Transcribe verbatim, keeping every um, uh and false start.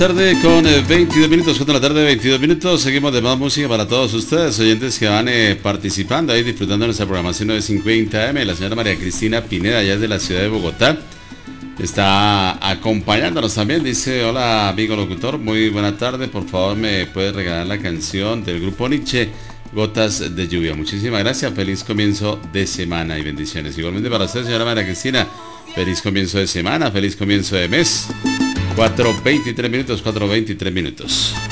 Tarde con eh, veintidós minutos, cuatro de la tarde, veintidós minutos. Seguimos de más música para todos ustedes, oyentes que van eh, participando ahí, disfrutando de nuestra programación novecientos cincuenta A M. La señora María Cristina Pineda, ya es de la ciudad de Bogotá, está acompañándonos también. Dice: hola amigo locutor, muy buena tarde, por favor me puedes regalar la canción del grupo Nietzsche, Gotas de Lluvia. Muchísimas gracias, feliz comienzo de semana y bendiciones. Igualmente para usted, señora María Cristina, feliz comienzo de semana, feliz comienzo de mes. cuatro veintitrés minutos, cuatro veintitrés minutos.